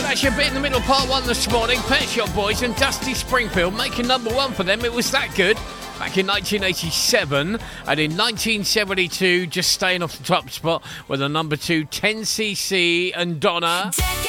That's your bit in the middle, part one this morning. Pet Shop Boys and Dusty Springfield making number one for them. It was that good back in 1987. And in 1972, just staying off the top spot with the number two, 10cc and Donna.